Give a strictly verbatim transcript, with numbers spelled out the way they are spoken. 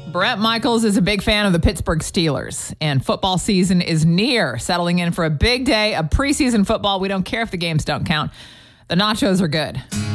Brett Michaels is a big fan of the Pittsburgh Steelers, and football season is near, settling in for a big day of preseason football. We don't care if the games don't count. The nachos are good.